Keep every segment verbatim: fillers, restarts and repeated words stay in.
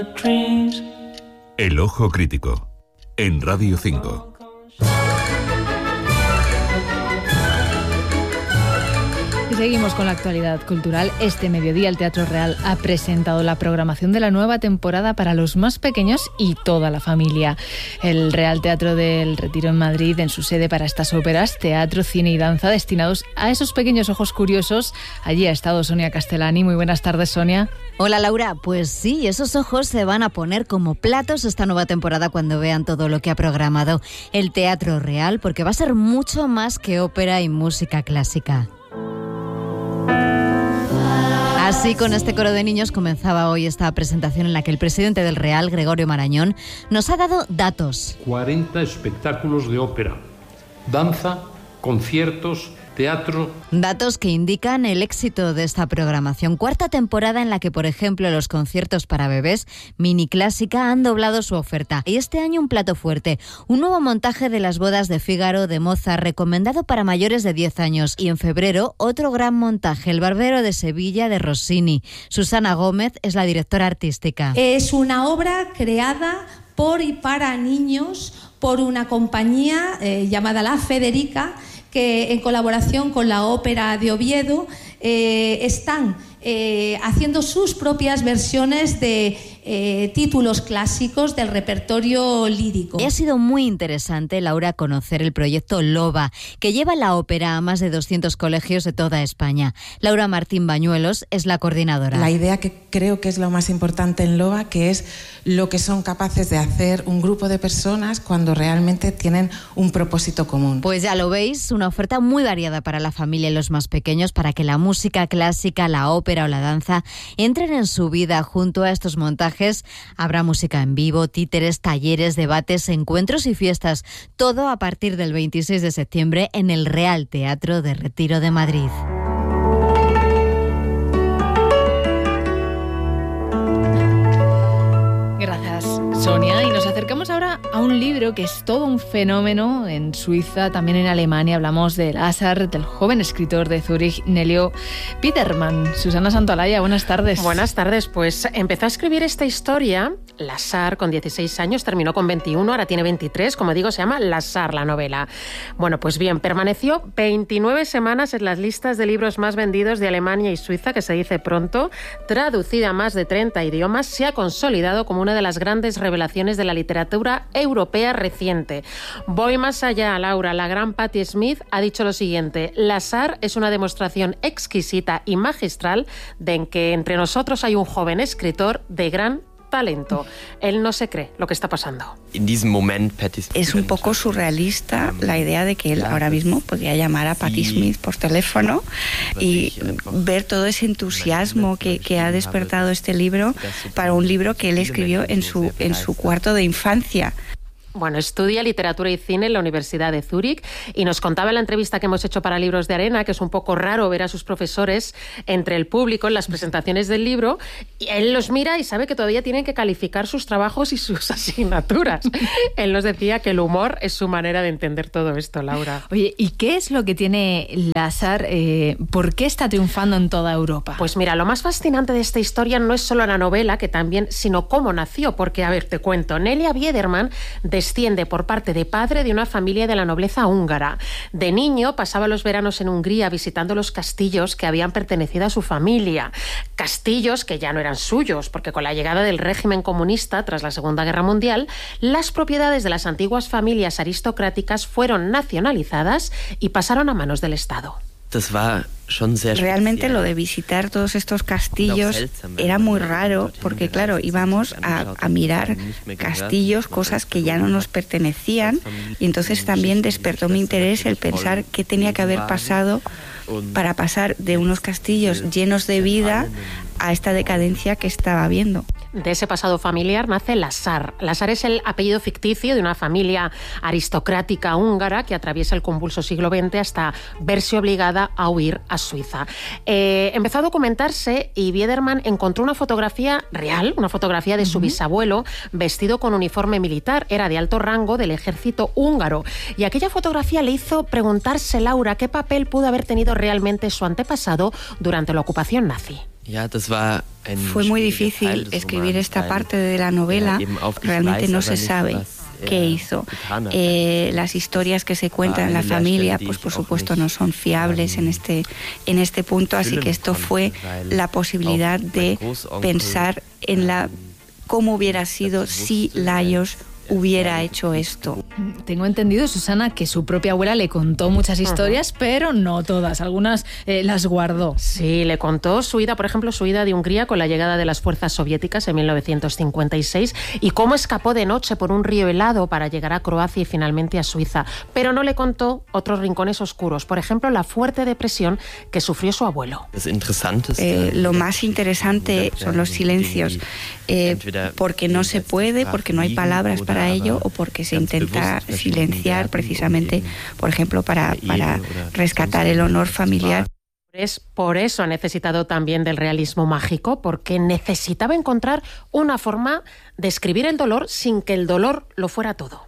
El Ojo Crítico, en Radio cinco. Y seguimos con la actualidad cultural. Este mediodía el Teatro Real ha presentado la programación de la nueva temporada para los más pequeños y toda la familia. El Real Teatro del Retiro en Madrid, en su sede para estas óperas, teatro, cine y danza destinados a esos pequeños ojos curiosos. Allí ha estado Sonia Castellani. Muy buenas tardes, Sonia. Hola, Laura. Pues sí, esos ojos se van a poner como platos esta nueva temporada cuando vean todo lo que ha programado el Teatro Real, porque va a ser mucho más que ópera y música clásica. Así, con este coro de niños comenzaba hoy esta presentación en la que el presidente del Real, Gregorio Marañón, nos ha dado datos. cuarenta espectáculos de ópera, danza, conciertos, teatro. Datos que indican el éxito de esta programación. Cuarta temporada en la que, por ejemplo, los conciertos para bebés Mini Clásica han doblado su oferta. Y este año un plato fuerte, un nuevo montaje de las bodas de Fígaro de Mozart, recomendado para mayores de diez años. Y en febrero, otro gran montaje, El Barbero de Sevilla de Rossini. Susana Gómez es la directora artística. Es una obra creada por y para niños por una compañía eh, llamada La Federica, que en colaboración con la Ópera de Oviedo eh, están eh, haciendo sus propias versiones de eh, títulos clásicos del repertorio lírico. Y ha sido muy interesante, Laura, conocer el proyecto LOBA, que lleva la ópera a más de doscientos colegios de toda España. Laura Martín Bañuelos es la coordinadora. La idea que creo que es lo más importante en LOBA, que es lo que son capaces de hacer un grupo de personas cuando realmente tienen un propósito común. Pues ya lo veis, una oferta muy variada para la familia y los más pequeños, para que la música clásica, la ópera o la danza entren en su vida. Junto a estos montajes habrá música en vivo, títeres, talleres, debates, encuentros y fiestas. Todo a partir del veintiséis de septiembre en el Real Teatro de Retiro de Madrid. Gracias, Sonia. Y nos acercamos ahora a un libro que es todo un fenómeno en Suiza, también en Alemania. Hablamos de Lázaro, del joven escritor de Zúrich, Nelio Biedermann. Susana Santolaya, buenas tardes. Buenas tardes. Pues empezó a escribir esta historia, Lázaro, con dieciséis años, terminó con veintiuno, ahora tiene veintitrés. Como digo, se llama Lázaro, la novela. Bueno, pues bien, permaneció veintinueve semanas en las listas de libros más vendidos de Alemania y Suiza, que se dice pronto. Traducida a más de treinta idiomas, se ha consolidado como una de las grandes revelaciones de la literatura europea reciente. Voy más allá, Laura. La gran Patti Smith ha dicho lo siguiente: Lázaro es una demostración exquisita y magistral de que entre nosotros hay un joven escritor de gran talento. Él no se cree lo que está pasando. Es un poco surrealista la idea de que él ahora mismo podría llamar a Patti Smith por teléfono y ver todo ese entusiasmo que, que ha despertado este libro para un libro que él escribió en su, en su cuarto de infancia. Bueno, estudia literatura y cine en la Universidad de Zúrich y nos contaba en la entrevista que hemos hecho para Libros de Arena que es un poco raro ver a sus profesores entre el público en las presentaciones del libro, y él los mira y sabe que todavía tienen que calificar sus trabajos y sus asignaturas. Él nos decía que el humor es su manera de entender todo esto, Laura. Oye, ¿y qué es lo que tiene Lázaro? Eh, ¿Por qué está triunfando en toda Europa? Pues mira, lo más fascinante de esta historia no es solo la novela, que también, sino cómo nació, porque, a ver, te cuento, Nelia Biedermann de desciende por parte de padre de una familia de la nobleza húngara. De niño pasaba los veranos en Hungría visitando los castillos que habían pertenecido a su familia. Castillos que ya no eran suyos, porque con la llegada del régimen comunista tras la Segunda Guerra Mundial, las propiedades de las antiguas familias aristocráticas fueron nacionalizadas y pasaron a manos del Estado. Realmente lo de visitar todos estos castillos era muy raro porque, claro, íbamos a, a mirar castillos, cosas que ya no nos pertenecían, y entonces también despertó mi interés el pensar qué tenía que haber pasado para pasar de unos castillos llenos de vida a esta decadencia que estaba viendo. De ese pasado familiar nace Lázaro. Lázaro es el apellido ficticio de una familia aristocrática húngara que atraviesa el convulso siglo veinte hasta verse obligada a huir a Suiza. Eh, empezó a documentarse y Biedermann encontró una fotografía real, una fotografía de su uh-huh. bisabuelo vestido con uniforme militar. Era de alto rango del ejército húngaro. Y aquella fotografía le hizo preguntarse, Laura, qué papel pudo haber tenido realmente su antepasado durante la ocupación nazi. Fue muy difícil escribir esta parte de la novela, realmente no se sabe qué hizo. Eh, las historias que se cuentan en la familia, pues por supuesto no son fiables en este, en este punto, así que esto fue la posibilidad de pensar en la cómo hubiera sido si Lajos hubiera hecho esto. Tengo entendido, Susana, que su propia abuela le contó muchas historias, uh-huh. pero no todas, algunas eh, las guardó. Sí, le contó su ida, por ejemplo, su ida de Hungría con la llegada de las fuerzas soviéticas en mil novecientos cincuenta y seis y cómo escapó de noche por un río helado para llegar a Croacia y finalmente a Suiza. Pero no le contó otros rincones oscuros, por ejemplo, la fuerte depresión que sufrió su abuelo. Eh, lo más interesante son los silencios, eh, porque no se puede, porque no hay palabras para ello o porque se intenta silenciar precisamente, por ejemplo, para, para rescatar el honor familiar. Es por eso ha necesitado también del realismo mágico, porque necesitaba encontrar una forma de escribir el dolor sin que el dolor lo fuera todo.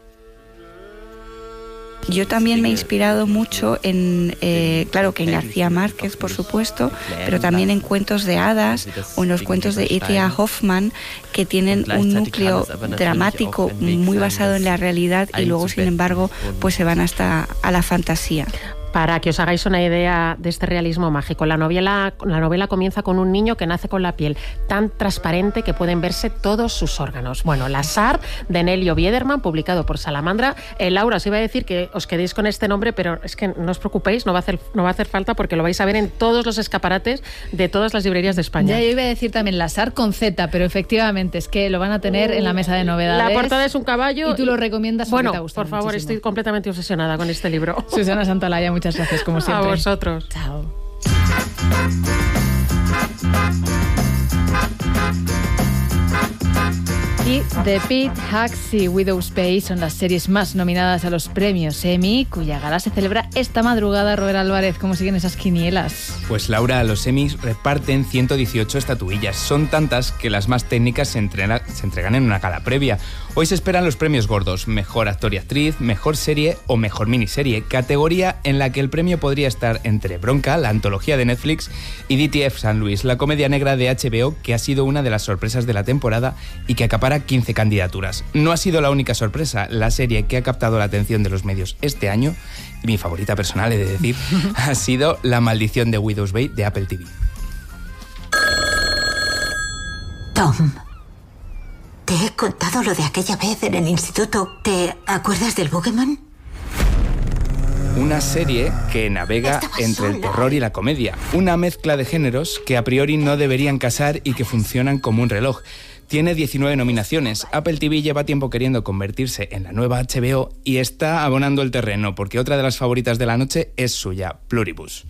Yo también me he inspirado mucho en, eh, claro que en García Márquez, por supuesto, pero también en cuentos de hadas o en los cuentos de E T A Hoffmann, que tienen un núcleo dramático muy basado en la realidad y luego, sin embargo, pues se van hasta a la fantasía. Para que os hagáis una idea de este realismo mágico, la novela, la novela comienza con un niño que nace con la piel tan transparente que pueden verse todos sus órganos. Bueno, La Sar, de Nelio Biederman, publicado por Salamandra. Eh, Laura, os iba a decir que os quedéis con este nombre, pero es que no os preocupéis, no va a hacer, no va a hacer falta porque lo vais a ver en todos los escaparates de todas las librerías de España. Ya, yo iba a decir también La Sar con Z, pero efectivamente es que lo van a tener uh, en la mesa de novedades. La portada es un caballo. Y tú lo recomiendas porque bueno, te gusta por favor, muchísimo. Estoy completamente obsesionada con este libro. Susana Santalaya, muchas gracias, como siempre. A vosotros. Chao. Y The Pitt, Hacks y Widow's Peak son las series más nominadas a los premios Emmy, cuya gala se celebra esta madrugada. Robert Álvarez, ¿cómo siguen esas quinielas? Pues Laura, los Emmys reparten ciento dieciocho estatuillas. Son tantas que las más técnicas se, entrena, se entregan en una gala previa. Hoy se esperan los premios gordos: mejor actor y actriz, mejor serie o mejor miniserie, categoría en la que el premio podría estar entre Bronca, la antología de Netflix, y D T F San Luis, la comedia negra de H B O, que ha sido una de las sorpresas de la temporada y que acapara quince candidaturas. No ha sido la única sorpresa. La serie que ha captado la atención de los medios este año, y mi favorita personal, he de decir, ha sido La maldición de Widow's Bay de Apple T V. Tom, te he contado lo de aquella vez en el instituto. ¿Te acuerdas del Boogeyman? Una serie que navega Estaba entre sola. el terror y la comedia. Una mezcla de géneros que a priori no deberían casar y que funcionan como un reloj. Tiene diecinueve nominaciones. Apple T V lleva tiempo queriendo convertirse en la nueva H B O y está abonando el terreno, porque otra de las favoritas de la noche es suya, Pluribus.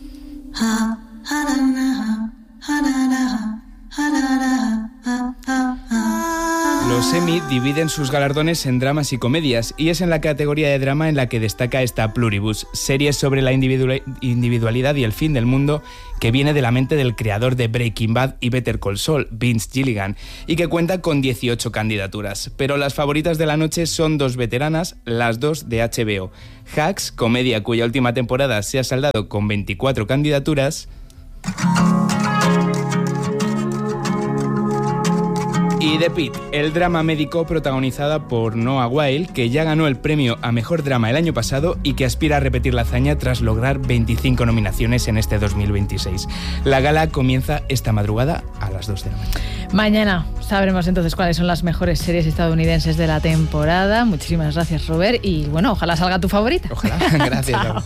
Los Emmy dividen sus galardones en dramas y comedias, y es en la categoría de drama en la que destaca esta Pluribus, serie sobre la individualidad y el fin del mundo, que viene de la mente del creador de Breaking Bad y Better Call Saul, Vince Gilligan, y que cuenta con dieciocho candidaturas. Pero las favoritas de la noche son dos veteranas, las dos de H B O. Hacks, comedia cuya última temporada se ha saldado con veinticuatro candidaturas, y The Pitt, el drama médico protagonizada por Noah Wyle, que ya ganó el premio a Mejor Drama el año pasado y que aspira a repetir la hazaña tras lograr veinticinco nominaciones en este dos mil veintiséis. La gala comienza esta madrugada a las dos de la mañana. Mañana sabremos entonces cuáles son las mejores series estadounidenses de la temporada. Muchísimas gracias, Robert, y bueno, ojalá salga tu favorita. Ojalá, gracias. Laura.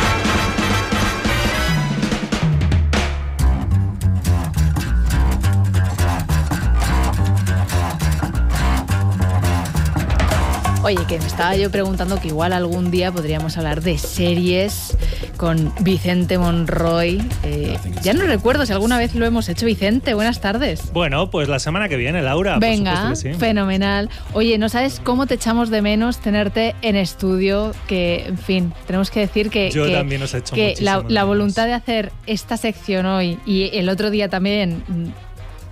Oye, que me estaba yo preguntando que igual algún día podríamos hablar de series con Vicente Monroy. Eh, ya no recuerdo si alguna vez lo hemos hecho. Vicente, buenas tardes. Bueno, pues la semana que viene, Laura. Venga, por supuesto que sí. Fenomenal. Oye, no sabes cómo te echamos de menos tenerte en estudio, que, en fin, tenemos que decir que, yo que, también os he hecho que la, la menos. voluntad de hacer esta sección hoy y el otro día también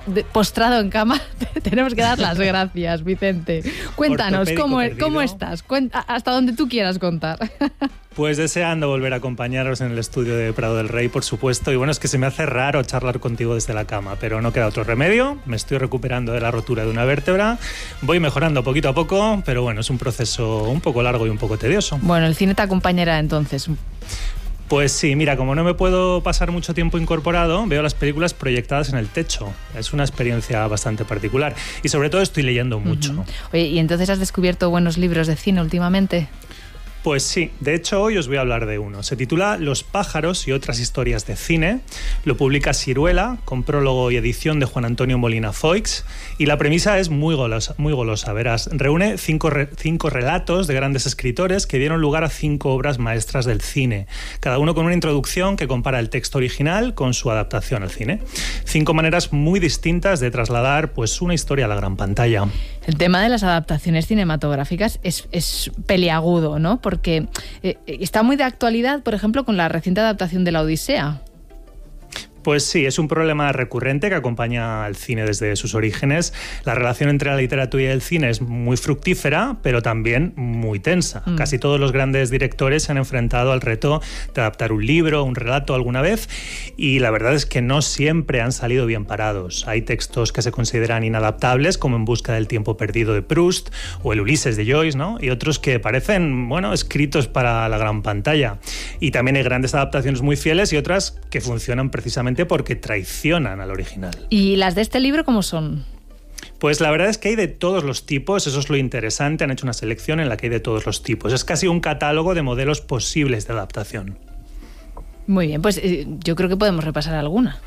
de, postrado en cama, te tenemos que dar las gracias, Vicente. Cuéntanos, ¿cómo, ¿cómo estás? Cuenta, hasta donde tú quieras contar. Pues deseando volver a acompañaros en el estudio de Prado del Rey, por supuesto. Y bueno, es que se me hace raro charlar contigo desde la cama, pero no queda otro remedio. Me estoy recuperando de la rotura de una vértebra. Voy mejorando poquito a poco, pero bueno, es un proceso un poco largo y un poco tedioso. Bueno, el cine te acompañará entonces. Pues sí, mira, como no me puedo pasar mucho tiempo incorporado, veo las películas proyectadas en el techo. Es una experiencia bastante particular. Y sobre todo estoy leyendo mucho. Uh-huh. Oye, ¿y entonces has descubierto buenos libros de cine últimamente? Pues sí, de hecho hoy os voy a hablar de uno. Se titula Los pájaros y otras historias de cine. Lo publica Siruela, con prólogo y edición de Juan Antonio Molina Foix. Y la premisa es muy golosa, muy golosa, verás. Reúne cinco, re, cinco relatos de grandes escritores que dieron lugar a cinco obras maestras del cine. Cada uno con una introducción que compara el texto original con su adaptación al cine. Cinco maneras muy distintas de trasladar pues, una historia a la gran pantalla. El tema de las adaptaciones cinematográficas es, es peliagudo, ¿no? Porque eh, está muy de actualidad, por ejemplo, con la reciente adaptación de La Odisea. Pues sí, es un problema recurrente que acompaña al cine desde sus orígenes. La relación entre la literatura y el cine es muy fructífera, pero también muy tensa. Mm. Casi todos los grandes directores se han enfrentado al reto de adaptar un libro, un relato alguna vez, y la verdad es que no siempre han salido bien parados. Hay textos que se consideran inadaptables, como En busca del tiempo perdido de Proust o El Ulises de Joyce, ¿no? Y otros que parecen, bueno, escritos para la gran pantalla. Y también hay grandes adaptaciones muy fieles y otras que funcionan precisamente porque traicionan al original. ¿Y las de este libro cómo son? Pues la verdad es que hay de todos los tipos, eso es lo interesante, han hecho una selección en la que hay de todos los tipos. Es casi un catálogo de modelos posibles de adaptación. Muy bien, pues eh, yo creo que podemos repasar alguna.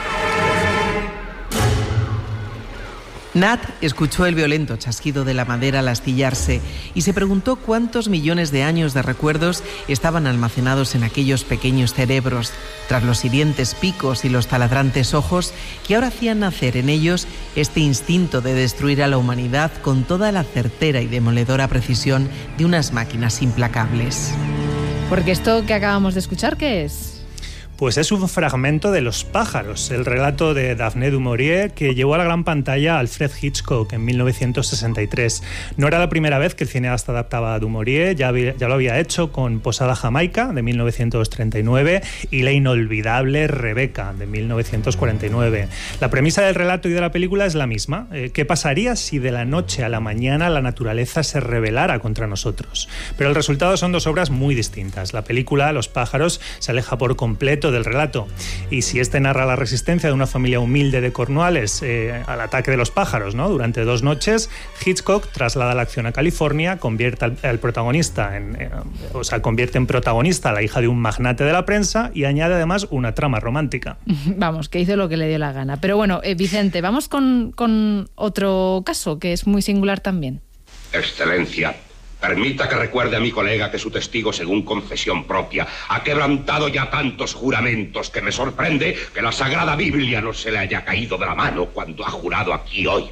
Nat escuchó el violento chasquido de la madera al astillarse y se preguntó cuántos millones de años de recuerdos estaban almacenados en aquellos pequeños cerebros, tras los hirientes picos y los taladrantes ojos que ahora hacían nacer en ellos este instinto de destruir a la humanidad con toda la certera y demoledora precisión de unas máquinas implacables. Porque esto que acabamos de escuchar, ¿qué es? Pues es un fragmento de Los pájaros, el relato de Daphne du Maurier que llevó a la gran pantalla a Alfred Hitchcock en mil novecientos sesenta y tres. No era la primera vez que el cineasta adaptaba a du Maurier, ya, había, ya lo había hecho con Posada Jamaica de mil novecientos treinta y nueve y la inolvidable Rebeca de mil novecientos cuarenta y nueve. La premisa del relato y de la película es la misma. Eh, ¿Qué pasaría si de la noche a la mañana la naturaleza se rebelara contra nosotros? Pero el resultado son dos obras muy distintas. La película, Los pájaros, se aleja por completo del relato. Y si este narra la resistencia de una familia humilde de Cornualles eh, al ataque de los pájaros, ¿no? Durante dos noches, Hitchcock traslada la acción a California, convierte al, al protagonista en, eh, o sea, convierte en protagonista a la hija de un magnate de la prensa y añade además una trama romántica. Vamos, que hizo lo que le dio la gana. Pero bueno, eh, Vicente, vamos con, con otro caso que es muy singular también. Excelencia, permita que recuerde a mi colega que su testigo, según confesión propia, ha quebrantado ya tantos juramentos que me sorprende que la Sagrada Biblia no se le haya caído de la mano cuando ha jurado aquí hoy.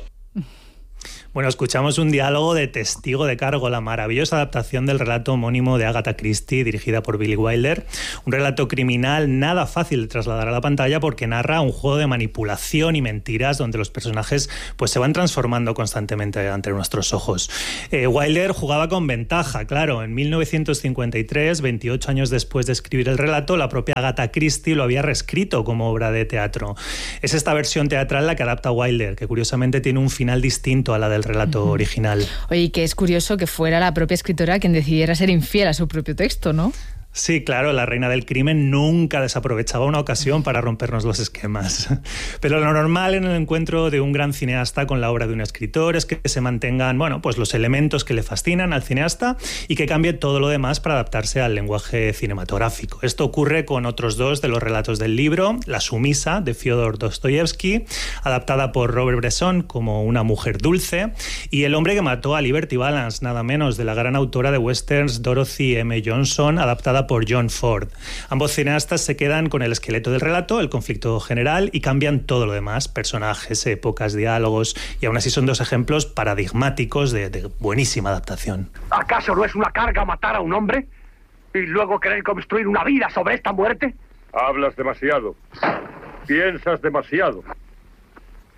Bueno, escuchamos un diálogo de testigo de cargo, la maravillosa adaptación del relato homónimo de Agatha Christie, dirigida por Billy Wilder. Un relato criminal nada fácil de trasladar a la pantalla porque narra un juego de manipulación y mentiras donde los personajes pues, se van transformando constantemente ante nuestros ojos. Eh, Wilder jugaba con ventaja, claro. En mil novecientos cincuenta y tres, veintiocho años después de escribir el relato, la propia Agatha Christie lo había reescrito como obra de teatro. Es esta versión teatral la que adapta Wilder, que curiosamente tiene un final distinto a la del relato original. Oye, que es curioso que fuera la propia escritora quien decidiera ser infiel a su propio texto, ¿no? Sí, claro, la reina del crimen nunca desaprovechaba una ocasión para rompernos los esquemas. Pero lo normal en el encuentro de un gran cineasta con la obra de un escritor es que se mantengan, bueno, pues los elementos que le fascinan al cineasta y que cambie todo lo demás para adaptarse al lenguaje cinematográfico. Esto ocurre con otros dos de los relatos del libro, La sumisa, de Fyodor Dostoyevsky, adaptada por Robert Bresson como Una mujer dulce, y El hombre que mató a Liberty Balance, nada menos, de la gran autora de westerns Dorothy M. Johnson, adaptada por John Ford. Ambos cineastas se quedan con el esqueleto del relato, el conflicto general, y cambian todo lo demás, personajes, épocas, diálogos, y aún así son dos ejemplos paradigmáticos de, de buenísima adaptación. ¿Acaso no es una carga matar a un hombre y luego querer construir una vida sobre esta muerte? Hablas demasiado. Piensas demasiado.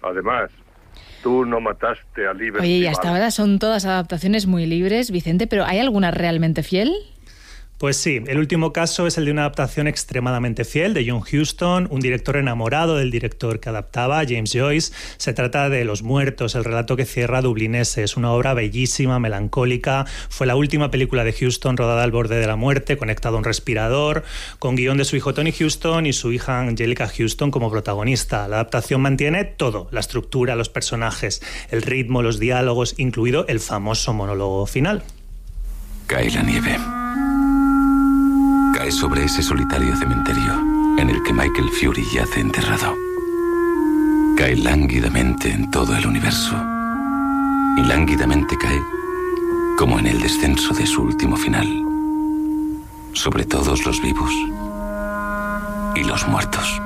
Además, tú no mataste a Liberty. Oye, y hasta ahora son todas adaptaciones muy libres, Vicente, pero ¿hay alguna realmente fiel? Pues sí, el último caso es el de una adaptación extremadamente fiel de John Huston, un director enamorado del director que adaptaba, James Joyce. Se trata de Los Muertos, el relato que cierra Dublineses, una obra bellísima, melancólica. Fue la última película de Huston rodada al borde de la muerte, conectado a un respirador, con guión de su hijo Tony Huston y su hija Angelica Huston como protagonista. La adaptación mantiene todo, la estructura, los personajes, el ritmo, los diálogos, incluido el famoso monólogo final. Cae la nieve. Cae sobre ese solitario cementerio en el que Michael Fury yace enterrado. Cae lánguidamente en todo el universo. Y lánguidamente cae, como en el descenso de su último final, sobre todos los vivos y los muertos.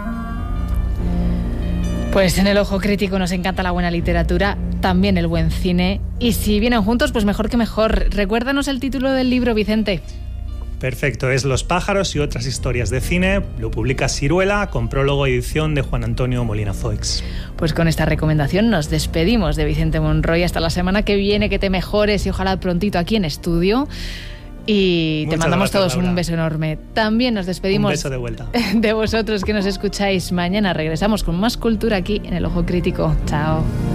Pues en El Ojo Crítico nos encanta la buena literatura, también el buen cine. Y si vienen juntos, pues mejor que mejor. Recuérdanos el título del libro, Vicente. Perfecto, es Los pájaros y otras historias de cine. Lo publica Siruela, con prólogo y edición de Juan Antonio Molina Foix. Pues con esta recomendación nos despedimos de Vicente Monroy. Hasta la semana que viene, que te mejores y ojalá prontito aquí en estudio. Y Muchas te mandamos gracias, todos Laura. un beso enorme. También nos despedimos Un beso de vuelta. de vosotros que nos escucháis. Mañana regresamos con más cultura aquí en El Ojo Crítico. Chao.